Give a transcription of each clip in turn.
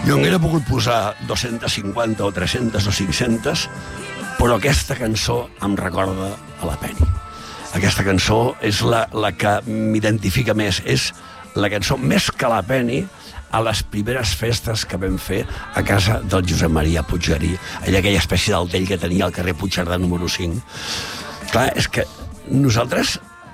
Jo n'hauria pogut posar 250 o 300 o 500, però aquesta cançó em recorda a la Penny. Aquesta cançó és la que m'identifica més. És la cançó més que la Penny a les primeres festes que vam fer a casa del Josep Maria Puiggarí, allà aquella espècie d'altell que tenia al carrer Puigcerdà número 5. Clar, és que nosaltres,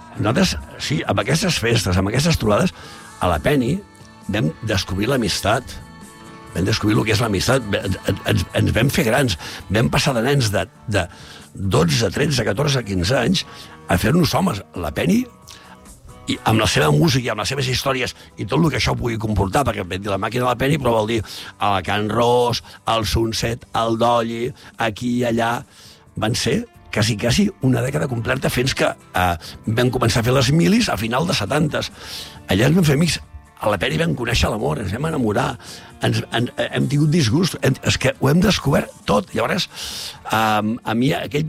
sí, amb aquestes festes, amb aquestes trobades, a la Penny vam descobrir l'amistat. Vam descobrir el que és l'amistat. Ens vam fer grans. Vam passar de nens de 12, 13, 14, 15 anys a fer-nos homes. La Penny, i amb la seva música, amb les seves històries i tot el que això pugui comportar, perquè vam dir la màquina de la Penny, però vol dir a la Can Ros, al Sunset, al Dolly, aquí i allà, van ser quasi una dècada completa fins que vam començar a fer les milis a final de 70s. Allà ens vam fer amics. A la Penny vam conèixer l'amor, ens vam enamorar, hem tingut disgust, és que ho hem descobert tot. Llavors, a mi aquell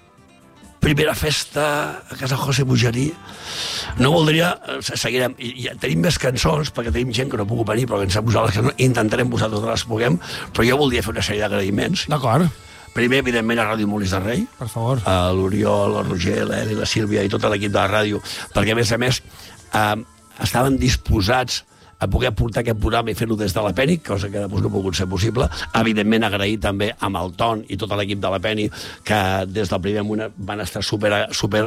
primera festa a casa José Puiggarí no voldria... Seguirem. I tenim més cançons, perquè tenim gent que no puc venir, però ens ha posat les cançons, intentarem posar totes les que puguem, però jo voldria fer una sèrie d'agraïments. D'acord. Primer, evidentment, a Ràdio Molins de Rei. Per favor. A l'Oriol, el Roger, l'Eli, la Sílvia i tot l'equip de la ràdio, perquè, a més, estaven disposats a poder portar aquest programa i fer-ho des de la Penny, cosa que després no ha pogut ser possible. Evidentment, agrair també amb el Ton i tot l'equip de la Penny, que des del primer moment van estar super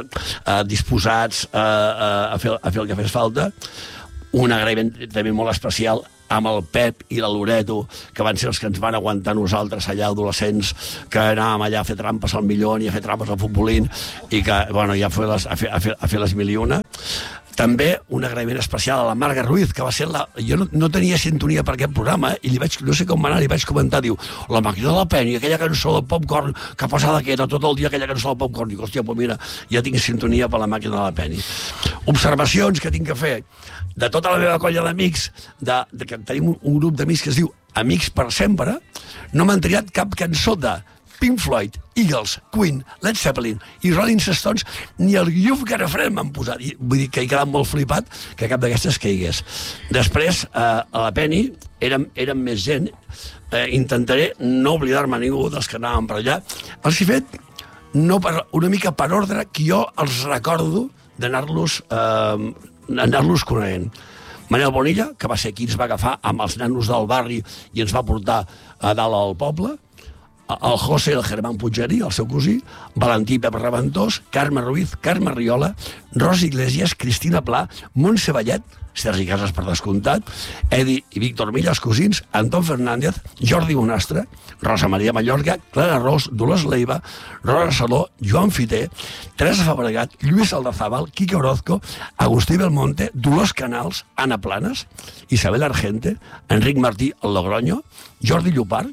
disposats a fer el que fes falta. Un agraïment també molt especial amb el Pep i la Loreto, que van ser els que ens van aguantar nosaltres allà adolescents, que anàvem allà a fer trampes al Millón i a fer trampes al futbolín, i que, bueno, ja a fer les mil i una. També un agraïment especial a la Marga Ruiz, que va ser la... Jo no tenia sintonia per aquest programa, i li vaig, no sé com va anar, li vaig comentar, diu, la màquina de la Penny, aquella cançó del Popcorn, que passada que era tot el dia aquella cançó del Popcorn. Dic, hòstia, pues mira, ja tinc sintonia per la màquina de la Penny. Observacions que tinc que fer de tota la meva colla d'amics, que tenim un grup d'amics que es diu Amics per Sempre, no m'han triat cap cançó de Pink Floyd, Eagles, Queen, Led Zeppelin i Rolling Stones, ni el You've Got a Friend m'han posat. Vull dir que he quedat molt flipat que cap d'aquestes caigués. Després, a la Penny, érem més gent. Intentaré no oblidar-me ningú dels que anàvem per allà. Els he fet una mica per ordre que jo els recordo d'anar-los coneixent. Manel Bonilla, que va ser qui ens va agafar amb els nanos del barri i ens va portar a dalt al poble, el José, el Germán Puiggarí, el seu cosí, Valentí Pep Reventós, Carme Ruiz, Carme Riola, Ros Iglesias, Cristina Pla, Montse Vallet, Sergi Casas per descomptat, Edi i Víctor Milla, els cosins, Anton Fernández, Jordi Bonastre, Rosa Maria Mallorca, Clara Ros, Dolors Leiva, Rosa Saló, Joan Fiter, Teresa Fabregat, Lluís Aldazábal, Quique Orozco, Agustí Belmonte, Dolors Canals, Ana Planes, Isabel Argente, Enric Martí, el Logroño, Jordi Llopart,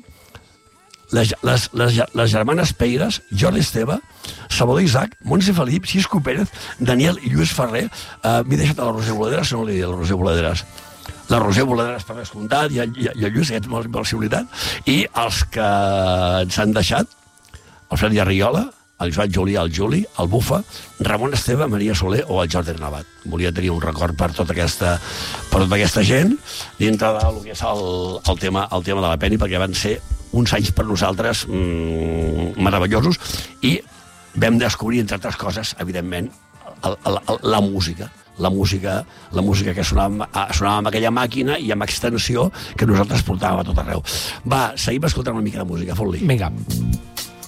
les germanes Peires, Jordi Esteve, Salvador Isaac, Montse Felip, Xisco Pérez, Daniel i Lluís Ferrer. M'he deixat a la Roser Boladeres, no li he dit a la Roser Boladeres. La Roser Boladeres per descomptat, i el Lluís, aquest molt possibilitat, i els que ens han deixat, el Fred Riola, el Joan Julià, el Juli, el Bufa, Ramon Esteve, Maria Soler o el Jordi Navat. Volia tenir un record per tota aquesta gent, dintre del que és el tema de la Penny, perquè van ser uns anys per nosaltres meravellosos, i vam descobrir, entre altres coses, evidentment, la música. La música que sonava amb aquella màquina i amb extensió que nosaltres portàvem a tot arreu. Va, seguim escoltant una mica de música, fot-li. Vinga.